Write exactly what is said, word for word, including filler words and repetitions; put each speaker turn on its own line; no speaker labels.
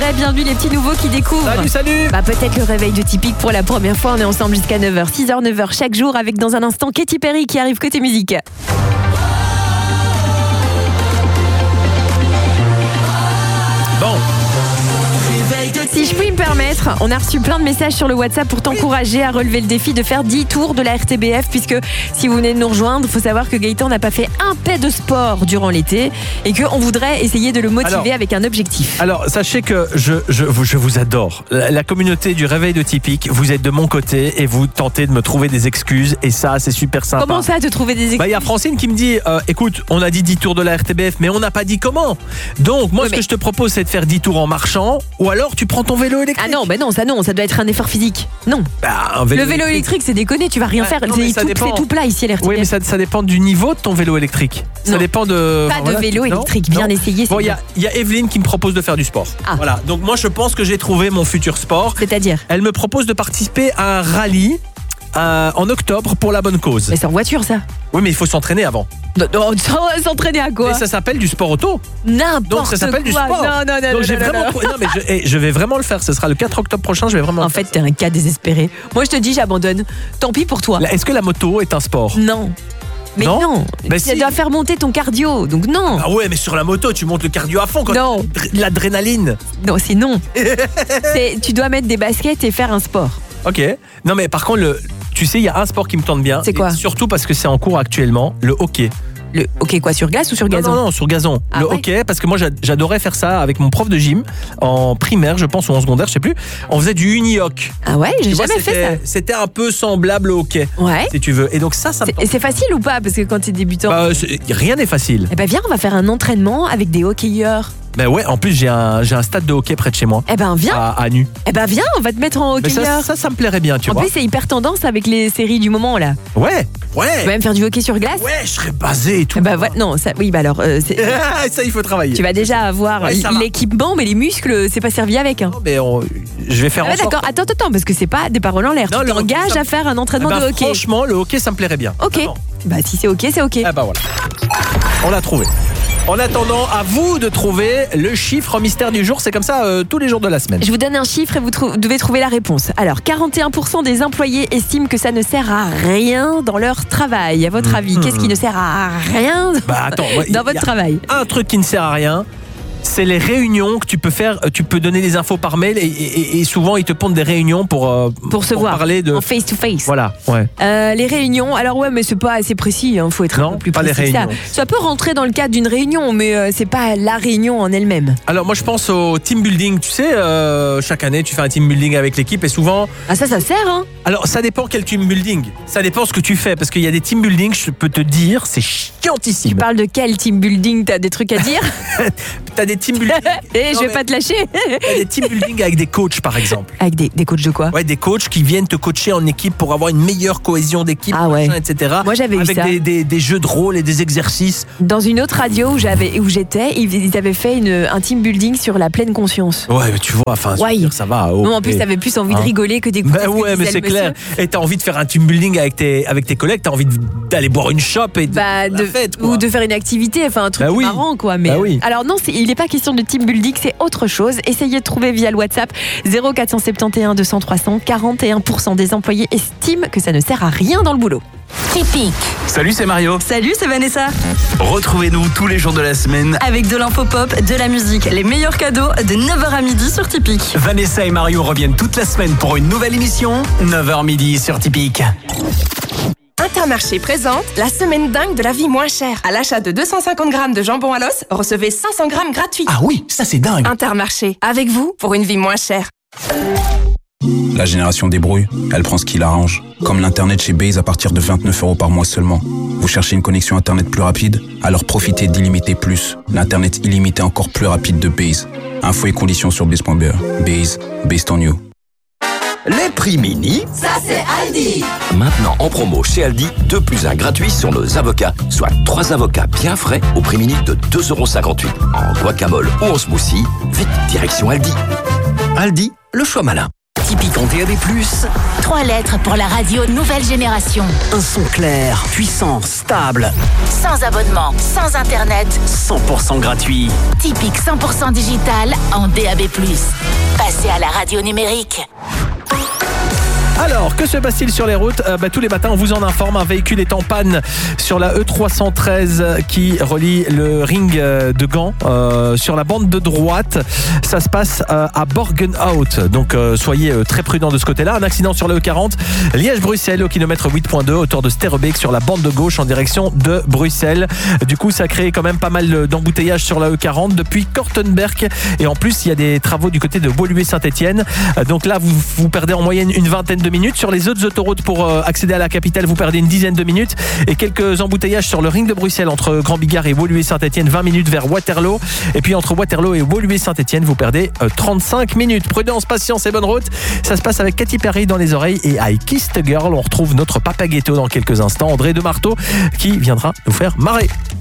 Ouais, bienvenue les petits nouveaux qui découvrent.
Salut, salut.
Bah peut-être le réveil de Tipeee pour la première fois. On est ensemble jusqu'à neuf heures, six heures, neuf heures chaque jour avec dans un instant Katy Perry qui arrive côté musique.
Bon.
Si je puis me permettre, on a reçu plein de messages sur le WhatsApp pour t'encourager à relever le défi de faire dix tours de la R T B F, puisque si vous venez de nous rejoindre, il faut savoir que Gaëtan n'a pas fait un pet de sport durant l'été et qu'on voudrait essayer de le motiver alors, avec un objectif.
Alors, sachez que je, je, je vous adore. La, la communauté du réveil de Tipeee, vous êtes de mon côté et vous tentez de me trouver des excuses et ça, c'est super sympa.
Comment ça, te trouver des excuses ?
Bah, il y a Francine qui me dit, euh, écoute, on a dit dix tours de la R T B F, mais on n'a pas dit comment. Donc, moi, oui, ce mais... que je te propose, c'est de faire dix tours en marchant ou alors tu prends ton vélo électrique.
Ah non, bah non, ça non, ça doit être un effort physique. Non.
Bah, un vélo
le vélo électrique, électrique c'est déconné, tu vas rien ah, faire. Non, c'est, tout, c'est tout plat ici à l'R T B F.
Oui, mais ça, ça dépend du niveau de ton vélo électrique. Non. Ça dépend de.
Pas enfin, de voilà, vélo tu... électrique, bien non. essayé.
Bon, il y a, y a Evelyne qui me propose de faire du sport. Ah. Voilà. Donc moi, je pense que j'ai trouvé mon futur sport.
C'est-à-dire ?
Elle me propose de participer à un rallye euh, en octobre pour la bonne cause.
Mais c'est en voiture, ça ?
Oui, mais il faut s'entraîner avant.
Non, non, s'entraîner à quoi ?
Et ça s'appelle du sport auto.
N'importe
Donc ça s'appelle
quoi.
du sport.
Non, non, non,
Donc
non,
j'ai
non,
vraiment
non.
Pro... non mais je, hey, je vais vraiment le faire. Ce sera le quatre octobre prochain. Je vais vraiment.
En fait, t'es un cas désespéré. Moi, je te dis, j'abandonne. Tant pis pour toi.
Là, est-ce que la moto est un sport ?
Non. Mais non, non.
Bah
ça
si.
doit faire monter ton cardio, donc non.
Ah ouais, mais sur la moto, tu montes le cardio à fond quand
non.
tu... l'adrénaline.
Non, c'est non. c'est, tu dois mettre des baskets et faire un sport.
Ok. Non, mais par contre, le, tu sais, il y a un sport qui me tente bien.
C'est quoi ?
Surtout parce que c'est en cours actuellement, le hockey.
Le hockey quoi, sur glace ou sur gazon ?
Non, non, non, sur gazon.
Ah
le
ouais.
hockey, parce que moi j'adorais faire ça avec mon prof de gym en primaire, je pense, ou en secondaire, je sais plus. On faisait du uni-hockey.
Ah ouais, j'ai
tu
jamais
vois,
fait ça.
C'était un peu semblable au hockey,
ouais.
si tu veux. Et donc ça, ça me
c'est, c'est facile ou pas ? Parce que quand t'es débutant.
Bah, c'est, rien n'est facile.
Eh ben viens, on va faire un entraînement avec des hockeyeurs.
Ben ouais, en plus j'ai un, j'ai un stade de hockey près de chez moi.
Eh ben viens.
À, à Nu.
Eh ben viens, on va te mettre en hockeyeur.
Ça, ça, ça me plairait bien, tu
en
vois.
En plus, c'est hyper tendance avec les séries du moment là.
Ouais, ouais.
Tu vas même faire du hockey sur glace.
Ouais, je serais basé et tout.
Eh ben ouais, non, ça, oui, bah alors. Euh, c'est...
ça, il faut travailler.
Tu vas déjà avoir ouais, l'équipement, mais les muscles, c'est pas servi avec. Hein.
Non, mais on, je vais faire
ah
en sorte.
D'accord, attends, attends, parce que c'est pas des paroles en l'air. Non, tu t'engages ça... à faire un entraînement
eh ben,
de hockey.
Franchement, le hockey, ça me plairait bien.
Ok. Vraiment. Bah si c'est ok, c'est ok.
Ah bah voilà. On l'a trouvé. En attendant, à vous de trouver le chiffre mystère du jour. C'est comme ça euh, tous les jours de la semaine.
Je vous donne un chiffre et vous trou- devez trouver la réponse. Alors, quarante et un pour cent des employés estiment que ça ne sert à rien dans leur travail. À votre mmh. avis, qu'est-ce qui ne sert à rien dans,
bah, attends, moi,
dans votre travail ?
Un truc qui ne sert à rien, c'est les réunions que tu peux faire. Tu peux donner des infos par mail et, et, et souvent ils te pondent des réunions pour euh,
pour se
pour
voir
parler de
en face to face.
Voilà, ouais.
Euh, les réunions. Alors ouais, mais c'est pas assez précis. Il hein, faut être
non,
un peu plus
pas
précis
les
que
réunions.
ça. Ça peut rentrer dans le cadre d'une réunion, mais euh, c'est pas la réunion en elle-même.
Alors moi je pense au team building. Tu sais, euh, chaque année tu fais un team building avec l'équipe et souvent.
Ah ça, ça sert hein.
Alors ça dépend quel team building. Ça dépend ce que tu fais parce qu'il y a des team building. Je peux te dire, c'est chiantissime.
Tu parles de quel team building ? T'as des trucs à dire ?
T'as des team building.
Et je vais pas te lâcher.
T'as des team building avec des coachs par exemple.
Avec des, des coachs de quoi ?
Ouais, des coachs qui viennent te coacher en équipe pour avoir une meilleure cohésion d'équipe,
ah ouais.
machin, et cetera.
Moi j'avais eu
avec
ça.
Avec des, des, des jeux de rôle et des exercices.
Dans une autre radio où, j'avais, où j'étais, ils avaient fait une, un team building sur la pleine conscience.
Ouais, mais tu vois, enfin,
ouais.
ça va. Oh,
non, en plus, t'avais plus envie hein. de rigoler que d'écouter.
Bah ouais, mais c'est clair. Et t'as envie de faire un team building avec tes, avec tes collègues, t'as envie d'aller boire une chope et de,
bah, de,
la fête, quoi.
Ou de faire une activité, enfin un truc
bah oui.
marrant, quoi. Mais
bah oui.
alors non, c'est, il n'est pas question de team building, c'est autre chose. Essayez de trouver via le WhatsApp zéro quatre cent soixante et onze deux cents trois cents. quarante et un pour cent des employés estiment que ça ne sert à rien dans le boulot.
Tipeee.
Salut, c'est Mario.
Salut, c'est Vanessa.
Retrouvez-nous tous les jours de la semaine
avec de l'info pop, de la musique, les meilleurs cadeaux de neuf heures à midi sur Tipeee.
Vanessa et Mario reviennent toute la semaine pour une nouvelle émission, neuf heures midi sur Tipeee.
Intermarché présente la semaine dingue de la vie moins chère. À l'achat de deux cent cinquante grammes de jambon à l'os, recevez cinq cents grammes gratuits.
Ah oui, ça c'est dingue.
Intermarché, avec vous pour une vie moins chère.
La génération débrouille, elle prend ce qui l'arrange. Comme l'internet chez Base à partir de vingt-neuf euros par mois seulement. Vous cherchez une connexion internet plus rapide ? Alors profitez d'Illimité Plus, l'internet illimité encore plus rapide de Base. Infos et conditions sur base point b e. Base, based on you.
Les prix mini,
ça c'est Aldi.
Maintenant en promo chez Aldi, deux plus un gratuit sur nos avocats, soit trois avocats bien frais au prix mini de deux euros cinquante-huit. En guacamole ou en smoothie, vite direction Aldi. Aldi, le choix malin. Tipeee en D A B plus.
Trois lettres pour la radio nouvelle génération.
Un son clair, puissant, stable.
Sans abonnement, sans internet.
cent pour cent gratuit.
Tipeee cent pour cent digital en D A B plus. Passez à la radio numérique.
Alors, que se passe-t-il sur les routes ? euh, bah, Tous les matins, on vous en informe. Un véhicule est en panne sur la E trois cent treize qui relie le ring de Gand euh, sur la bande de droite. Ça se passe euh, à Borgenhout. Donc, euh, soyez euh, très prudents de ce côté-là. Un accident sur la E quarante. Liège-Bruxelles au kilomètre huit virgule deux, hauteur de Sterrebeek sur la bande de gauche en direction de Bruxelles. Du coup, ça crée quand même pas mal d'embouteillages sur la E quarante depuis Kortenberg. Et en plus, il y a des travaux du côté de Beaulieu-Saint-Etienne. Donc là, vous, vous perdez en moyenne une vingtaine de minutes. Sur les autres autoroutes pour euh, accéder à la capitale, vous perdez une dizaine de minutes. Et quelques embouteillages sur le ring de Bruxelles entre Grand Bigard et Woluwe-Saint-Etienne, vingt minutes vers Waterloo. Et puis entre Waterloo et Woluwe-Saint-Etienne, vous perdez euh, trente-cinq minutes. Prudence, patience et bonne route. Ça se passe avec Katy Perry dans les oreilles et I Kissed a Girl. On retrouve notre Papa Ghetto dans quelques instants. André de Marteau qui viendra nous faire marrer.